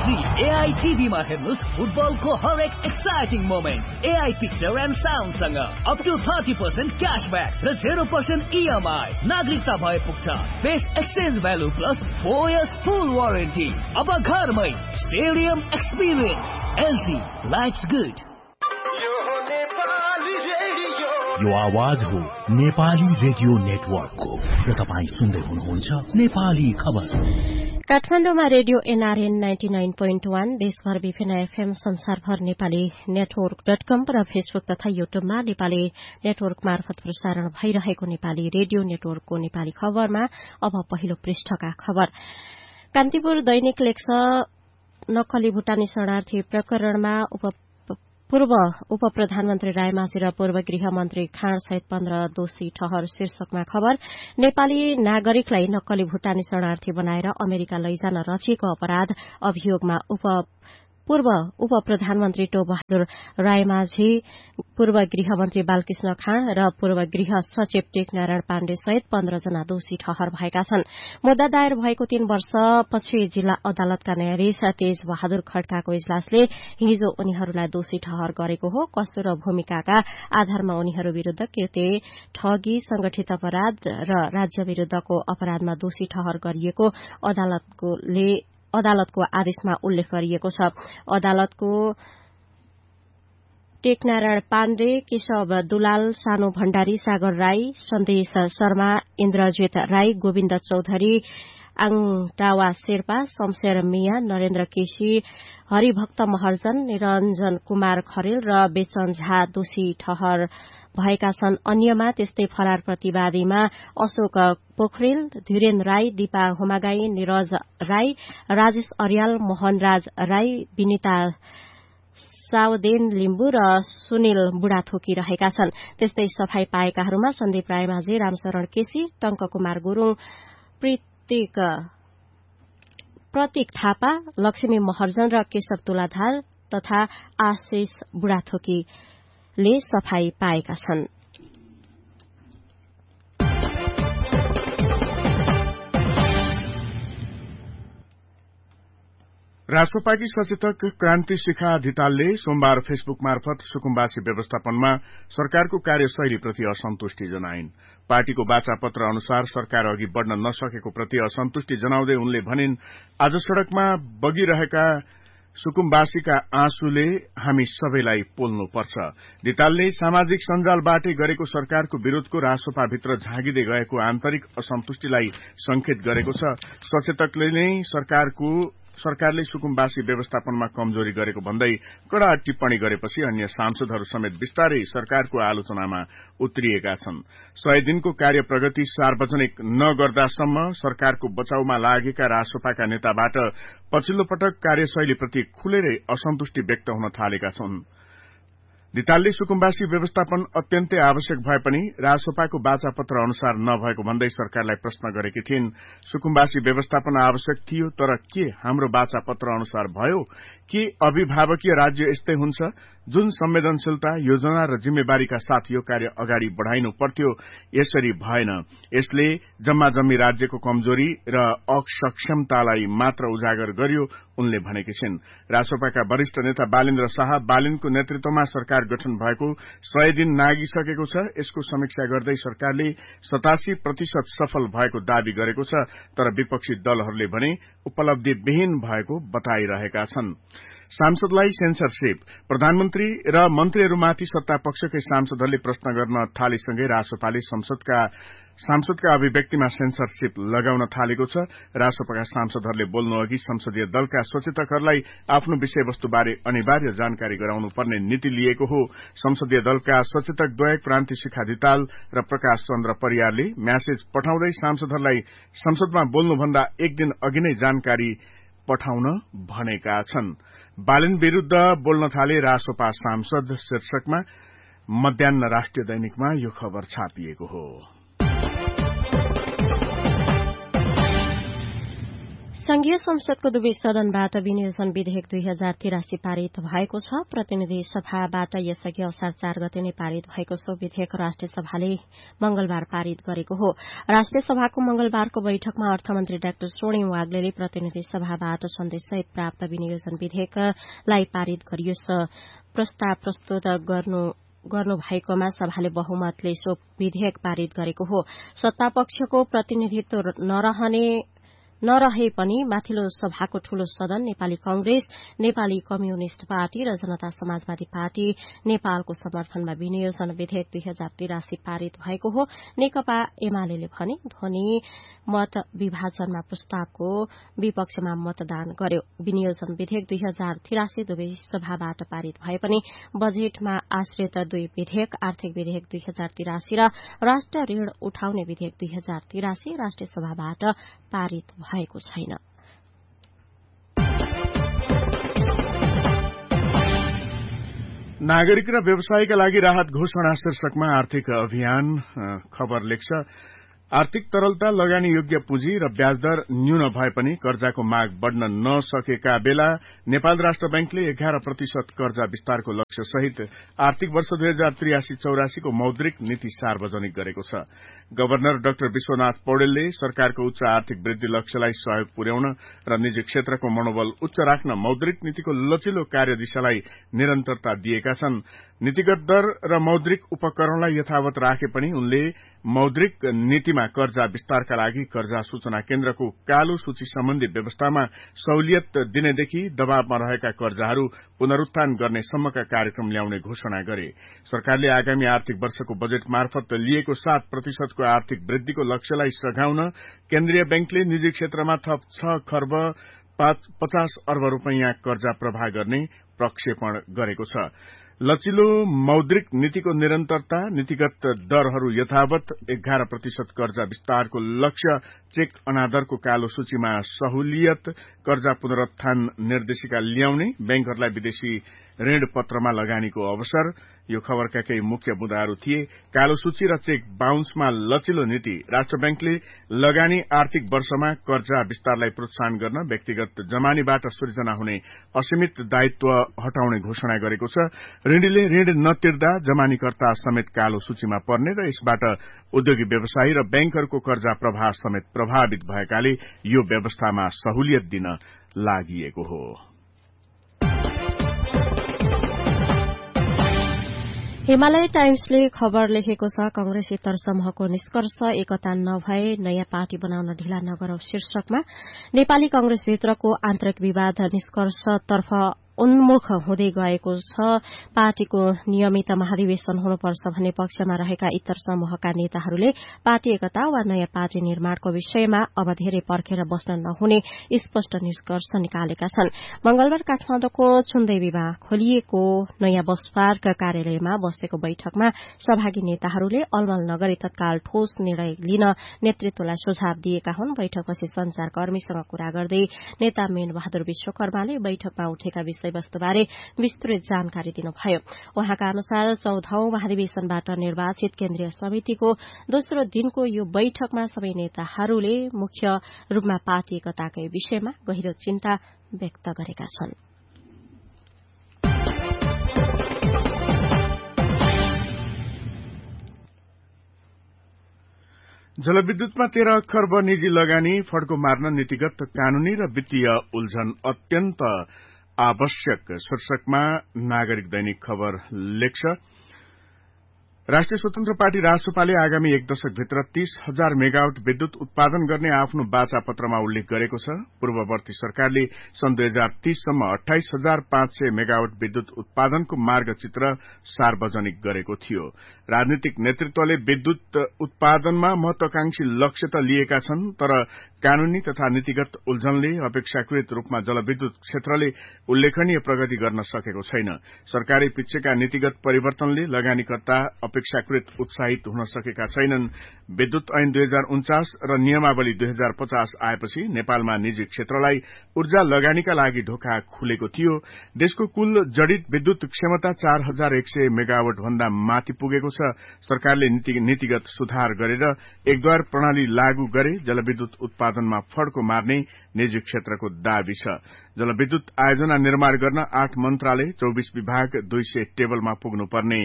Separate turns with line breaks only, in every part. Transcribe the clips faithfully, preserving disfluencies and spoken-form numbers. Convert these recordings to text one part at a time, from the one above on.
LG AI टिभीमा हेर्नुस् फुटबलको हरेक exciting moment. AI picture and साउन्डसँग up to thirty percent cashback र जेरो पर्सेन्ट इएमआई। नागरिकता भए पुग्छ। Best exchange value plus four years फुल वारेन्टी। अब घरमै stadium experience. LG likes good.
यो आवाज हो नेपाली रेडियो नेटवर्कको र तपाईँ सुन्दै हुनुहुन्छ नेपाली खबर।
काठमाडौँमा radio NRN ninety nine point one, देशभर विभिन्न एफएम, संसारभर नेपाली नेटवर्क डट कम र फेसबुक तथा युट्युबमा नेपाली नेटवर्क मार्फत प्रसारण भइरहेको नेपाली रेडियो नेटवर्कको नेपाली खबरमा अब पहिलो पृष्ठका खबर। कान्तिपुर दैनिक लेख्छ नक्कली भुटानी शरणार्थी प्रकरणमा उप पूर्व उप प्रधानमन्त्री रायमाझी र पूर्व गृहमन्त्री खाँड सहित पन्ध्र दोषी ठहर शीर्षकमा खबर। नेपाली नागरिकलाई नक्कली भुटानी शरणार्थी बनाएर अमेरिका लैजान रचिएको अपराध अभियोगमा उप पूर्व उप प्रधानमन्त्री टोपबहादुर रायमाझी, पूर्व गृहमन्त्री बालकृष्ण खाँड र पूर्व गृह सचिव टेकनारायण पाण्डे सहित पन्ध्र जना दोषी ठहर भएका छन्। मुद्दा दायर भएको तीन वर्षपछि जिल्ला अदालतका न्यायाधीश तेज बहादुर खड्काको इजलासले हिजो उनीहरूलाई दोषी ठहर गरेको हो। कस्तो र भूमिकाका आधारमा उनीहरू विरूद्ध कृत्य, ठगी, संगठित अपराध र राज्य विरूद्धको अपराधमा दोषी ठहर गरिएको अदालतले अदालतको आदेशमा उल्लेख गरिएको छ। अदालतको टेकनारायण पाण्डे, केशव दुलाल, सानो भण्डारी, सागर राई, सन्देश शर्मा, इन्द्रजित राई, गोविन्द चौधरी, आङटावा शेर्पा, शमशेर मिया, नरेन्द्र केसी, हरिभक्त महर्जन, निरञ्जन कुमार खरेल र बेचन झा दोषी ठहर भएका छन्। अन्यमा त्यस्तै फरार प्रतिवादीमा अशोक पोखरेल, धीरेन राई, दीपा होमागाई, निरज राई, राजेश अर्याल, मोहनराज राई, विनिता साउदेन लिम्बू र सुनिल बुढाथोकी रहेका छन्। त्यस्तै सफाई पाएकाहरूमा सन्दीप रायमाझी, रामशरण केसी, टंक कुमार गुरूङ, प्रतीक प्रतीक थापा, लक्ष्मी महर्जन र केशव तुलाधार तथा आशिष बुढाथोकीले सफाई पाएका छन्।
राष्ट्रपाकी सचेतक क्रान्ति शिखा धितालले सोमबार फेसबुक मार्फत सुकुम्बासी व्यवस्थापनमा सरकारको कार्यशैलीप्रति असन्तुष्टि जनाइन्। पार्टीको वाचा पत्र अनुसार सरकार अघि बढ़न नसकेको प्रति असन्तुष्टि जनाउँदै उनले भनिन्, आज सड़कमा बगिरहेका सुकुम्बासीका आँसुले हामी सबैलाई पोल्नुपर्छ। धितालले सामाजिक सञ्जालबाटै गरेको सरकारको विरोधको रासोपाभित्र झाँगिँदै गएको आन्तरिक असन्तुष्टिलाई संकेत गरेको छ। सचेतकले नै सरकारको सरकारले सुकुम्बासी व्यवस्थापनमा कमजोरी गरेको भन्दै कड़ा टिप्पणी गरेपछि अन्य सांसदहरू समेत विस्तारै सरकारको आलोचनामा उत्रिएका छन्। सय दिनको कार्य प्रगति सार्वजनिक नगर्दासम्म सरकारको बचाउमा लागेका रासोपाका नेताबाट पछिल्लो पटक कार्यशैलीप्रति खुलेरै असन्तुष्टि व्यक्त हुन थालेका छन्। धितालले सुकुम्बासी व्यवस्थापन अत्यन्तै आवश्यक भए पनि रासोपाको वाचा पत्र अनुसार नभएको भन्दै सरकारलाई प्रश्न गरेकी थिइन्। सुकुम्बासी व्यवस्थापन आवश्यक थियो, तर के हाम्रो वाचा पत्र अनुसार भयो? के अभिभावकीय राज्य यस्तै हुन्छ जुन संवेदनशीलता, योजना र जिम्मेवारीका साथ यो कार्य अगाडि बढ़ाइनु पर्थ्यो? यसरी भएन। यसले जम्मा जम्मी राज्यको कमजोरी र अक्षमतालाई मात्र उजागर गर्यो, उनले भनेकी छिन्। रासोपाका वरिष्ठ नेता बालेन्द्र शाह, बालिनको नेतृत्वमा सरकार गठन भएको सय दिन नागिसकेको छ। यसको समीक्षा गर्दै सरकारले सतासी प्रतिशत सफल भएको दावी गरेको छ, तर विपक्षी दलहरूले भने उपलब्धिविहीन भएको बताइरहेका छन्। सांसदलाई सेन्सरशिप, प्रधानमन्त्री र मन्त्रीहरूमाथि सत्ता पक्षकै सांसदहरूले प्रश्न गर्न थालेसँगै रासोपाले संसदका सांसदका अभिव्यक्तिमा सेन्सरशिप लगाउन थालेको छ। रासोपाका सांसदहरूले बोल्नु अघि संसदीय दलका सचेतकहरूलाई आफ्नो विषयवस्तुबारे अनिवार्य जानकारी गराउनुपर्ने नीति लिएको हो। संसदीय दलका सचेतक द्वय क्रान्ति शिखा धिताल र प्रकाश चन्द्र परियारले म्यासेज पठाउँदै सांसदहरूलाई संसदमा बोल्नुभन्दा एक दिन अघि नै जानकारी पठाउन भनेका छन्। बालिन विरूद्ध बोल्न थाले रासोपा सांसद शीर्षकमा मध्याह्न राष्ट्रिय दैनिकमा यो खबर छापिएको हो।
संघीय संसदको दुवै सदनबाट विनियोजन विधेयक दुई हजार तिरासी पारित भएको छ। प्रतिनिधि सभाबाट यसअघि असार चार गते नै पारित भएको सो विधेयक राष्ट्रिय सभाले मंगलबार पारित गरेको हो। राष्ट्रिय सभाको मंगलबारको बैठकमा अर्थमन्त्री डाक्टर स्वर्णिम वाग्लेले प्रतिनिधि सभाबाट सन्देशसहित प्राप्त विनियोजन विधेयकलाई पारित गरियोस् प्रस्ताव प्रस्तुत गर्नु गर्नु भएकोमा सभाले बहुमतले सो विधेयक पारित गरेको हो। सत्तापक्षको प्रतिनिधित्व नरहने नरहे पनि माथिल्लो सभाको ठूलो सदन नेपाली कांग्रेस, नेपाली कम्युनिष्ट पार्टी र जनता समाजवादी पार्टी नेपालको समर्थनमा विनियोजन विधेयक दुई हजार तिरासी पारित भएको हो। नेकपा एमाले भने ध्वनि मत विभाजनमा प्रस्तावको विपक्षमा मतदान गर्यो। विनियोजन विधेयक दुई हजार तिरासी दुवै सभाबाट पारित भए पनि बजेटमा आश्रित दुई विधेयक आर्थिक विधेयक दुई हजार तिरासी र राष्ट्र ऋण उठाउने विधेयक दुई हजार तिरासी राष्ट्रिय सभाबाट पारित भएको छैन।
नागरिक र व्यवसायीका लागि राहत घोषणा शीर्षकमा आर्थिक अभियान खबर लेख्छ। आर्थिक तरलता, लगानी योग्य पुँजी र ब्याजदर न्यून भए पनि कर्जाको माग बढ़न नसकेका बेला नेपाल राष्ट्र बैंकले एघार प्रतिशत कर्जा विस्तारको लक्ष्य सहित आर्थिक वर्ष दुई हजार त्रियासी चौरासीको मौद्रिक नीति सार्वजनिक गरेको छ। गवर्नर डाक्टर विश्वनाथ पौडेलले सरकारको उच्च आर्थिक वृद्धि लक्ष्यलाई सहयोग पुर्याउन र निजी क्षेत्रको मनोबल उच्च राख्न मौद्रिक नीतिको लचिलो कार्यदिशालाई निरन्तरता दिएका छन्। नीतिगत दर र मौद्रिक उपकरणलाई यथावत राखे पनि उनले मौद्रिक नीतिमा कर्जा विस्तारका लागि कर्जा सूचना केन्द्रको कालो सूची सम्बन्धी व्यवस्थामा सहुलियत दिनेदेखि दबावमा रहेका कर्जाहरू पुनरुत्थान गर्ने सम्मका कार्यक्रम ल्याउने घोषणा गरे। सरकारले आगामी आर्थिक वर्षको बजेट मार्फत लिएको सात प्रतिशतको आर्थिक वृद्धिको लक्ष्यलाई सघाउन केन्द्रीय बैंकले निजी क्षेत्रमा थप छ खर्ब पचास अर्ब रूपियाँ कर्जा प्रवाह गर्ने प्रक्षेपण गरेको छ। लचिलो मौद्रिक नीतिको निरन्तरता, नीतिगत दरहरू यथावत, एघार प्रतिशत कर्जा विस्तारको लक्ष्य, चेक अनादरको कालो सूचीमा सहुलियत, कर्जा पुनरुत्थान निर्देशिका ल्याउने, बैंकहरूलाई विदेशी ऋण पत्रमा लगानीको अवसर, यो खबरका केही मुख्य बुँदाहरू थिए। कालो सूची र चेक बााउन्समा लचिलो नीति। राष्ट्र बैंकले लगानी आर्थिक वर्षमा कर्जा विस्तारलाई प्रोत्साहन गर्न व्यक्तिगत जमानीबाट सृजना हुने असीमित दायित्व हटाउने घोषणा गरेको छ। ऋणीले ऋण नतिर्दा जमानीकर्ता समेत कालो सूचीमा पर्ने र यसबाट उद्योगी व्यवसायी र बैंकहरूको कर्जा प्रवाह समेत प्रभावित भएकाले यो व्यवस्थामा सहुलियत दिन लागि हो।
हिमालय टाइम्सले खबर लेखेको छ, कंग्रेसेतर समूहको निष्कर्ष एकता नभए नयाँ पार्टी बनाउन ढिला नगरौ शीर्षकमा नेपाली कंग्रेसभित्रको आन्तरिक विवाद निष्कर्षतर्फ उन्मुख हुँदै गएको छ। पार्टीको नियमित महाधिवेशन हुनुपर्छ भन्ने पक्षमा रहेका इतर समूहका नेताहरूले पार्टी एकता वा नयाँ पार्टी निर्माणको विषयमा अब धेरै पर्खेर बस्न नहुने स्पष्ट निष्कर्ष निकालेका छन्। मंगलबार काठमाडौँको चुन्दैवीमा खोलिएको नयाँ बस पार्क कार्यालयमा बसेको बैठकमा सहभागी नेताहरूले अलमल नगरी तत्काल ठोस निर्णय लिन नेतृत्वलाई सुझाव दिएका हुन्। बैठकपछि संचारकर्मीसँग कुरा गर्दै नेता मेन बहादुर विश्वकर्माले बैठकमा उठेका वस्तुबारे विस्तृत जानकारी दिनुभयो। उहाँका अनुसार चौधौं महाधिवेशनबाट निर्वाचित केन्द्रीय समितिको दोस्रो दिनको यो बैठकमा सबै नेताहरूले मुख्य रूपमा पार्टी एकताकै विषयमा गहिरो चिन्ता व्यक्त गरेका छन्।
जलविद्युतमा तेह्र खर्ब निजी लगानी फड्को मार्न नीतिगत, कानूनी र वित्तीय उल्झन अत्यन्त आवश्यक शीर्षकमा नागरिक दैनिक खबर लेख्छ। राष्ट्रिय स्वतन्त्र पार्टी रासोपाले आगामी एक दशकभित्र तीस हजार मेगावाट विद्युत उत्पादन गर्ने आफ्नो बाचा पत्रमा उल्लेख गरेको छ। पूर्ववर्ती सरकारले सन् दुई हजार तीससम्म अठाइस हजार पाँच सय मेगावाट विद्युत उत्पादनको मार्गचित्र सार्वजनिक गरेको थियो। राजनीतिक नेतृत्वले विद्युत उत्पादनमा महत्वाकांक्षी लक्ष्य त लिएका छन्, तर कानूनी तथा नीतिगत उल्झनले अपेक्षाकृत रूपमा जलविद्युत क्षेत्रले उल्लेखनीय प्रगति गर्न सकेको छैन। सरकारी पिच्छेका नीतिगत परिवर्तनले लगानीकर्ता अपेक्षाकृत उत्साहित हुन सकेका छैनन्। विद्युत ऐन दुई हजार उन्चास र नियमावली दुई हजार पचास आएपछि नेपालमा निजी क्षेत्रलाई ऊर्जा लगानीका लागि ढोका खुलेको थियो। देशको कुल जडित विद्युत क्षमता चार हजार एक सय मेगावाट भन्दा माथि पुगेको छ। सरकारले नीतिगत सुधार गरेर एकद्वार प्रणाली लागू गरे जलविद्युत उत्पादनमा फड्को मार्ने निजी क्षेत्रको दावी छ। जलविद्युत आयोजना निर्माण गर्न आठ मन्त्रालय चौबीस विभाग दुई सय टेबलमा पुग्नुपर्ने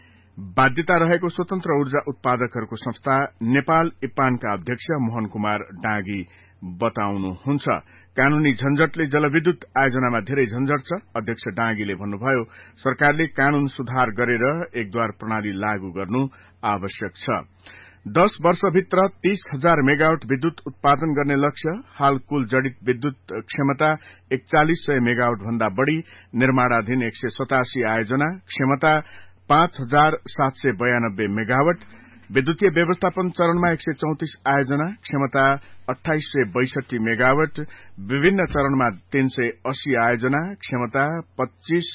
बाध्यता रहेको स्वतन्त्र ऊर्जा उत्पादकहरूको संस्था नेपाल इपानका अध्यक्ष मोहन कुमार डाँगी बताउनुहुन्छ। कानूनी झन्झटले जलविद्युत आयोजनामा धेरै झन्झट छ। अध्यक्ष डाँगीले भन्नुभयो, सरकारले कानून सुधार गरेर एकद्वार प्रणाली लागू गर्नु आवश्यक छ। दश वर्षभित्र तीस हजार मेगावाट विद्युत उत्पादन गर्ने लक्ष्य। हाल कुल जडित विद्युत क्षमता एकचालिस सय मेगावाट भन्दा बढ़ी। निर्माणाधीन एक सय सतासी आयोजना। क्षमता पाँच हजार सात सय बयानब्बे मेगावाट। विद्युतीय व्यवस्थापन चरणमा एक सय चौतिस आयोजना। क्षमता अठाइस सय बैसठी मेगावाट। विभिन्न चरणमा तीन सय अस्सी आयोजना। क्षमता पच्चीस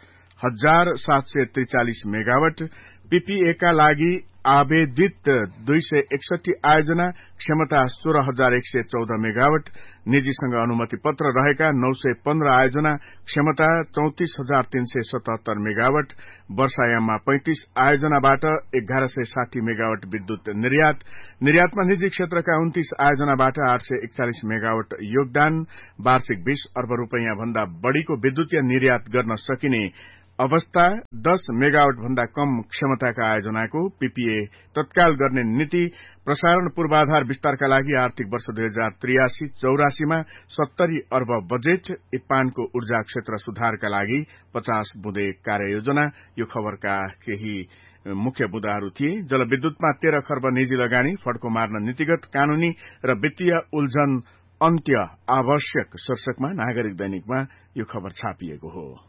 हजार सात सय त्रिचालिस मेगावाट। पीपीएका लागि आवेदित दुई सय एकसठी आयोजना। क्षमता सोह्र हजार एक सय चौध मेगावाट। निजीसँग अनुमति पत्र रहेका नौ सय पन्ध्र आयोजना। क्षमता चौतिस हजार तीन सय सतहत्तर मेगावाट। वर्षायाममा पैंतिस आयोजनाबाट एघार सय साठी मेगावाट विद्युत निर्यात। निर्यातमा निजी क्षेत्रका उन्तीस आयोजनाबाट आठ सय एकचालिस मेगावाट योगदान। वार्षिक बीस अर्ब रूपियाँ भन्दा बढ़ीको विद्युतीय निर्यात गर्न सकिने अवस्था। दस मेगावाट भन्दा कम क्षमताका आयोजनाको पीपीए तत्काल गर्ने नीति। प्रसारण पूर्वाधार विस्तारका लागि आर्थिक वर्ष दुई हजार त्रियासी चौरासीमा सत्तरी अर्ब बजेट। इपानको ऊर्जा क्षेत्र सुधारका लागि पचास बुँदे कार्ययोजना। यो खबरका केही मुख्य बुँदाहरू थिए। जलविद्युतमा तेह्र खर्ब निजी लगानी, फड्को मार्न नीतिगत, कानूनी र वित्तीय उल्झन अन्त्य आवश्यक शीर्षकमा नागरिक दैनिकमा यो खबर छापिएको हो।